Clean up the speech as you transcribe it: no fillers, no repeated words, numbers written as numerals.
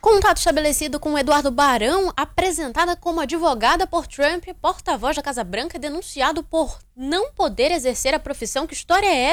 Contato estabelecido com Eduardo Barão, apresentada como advogada por Trump, porta-voz da Casa Branca, denunciado por não poder exercer a profissão. Que história é essa?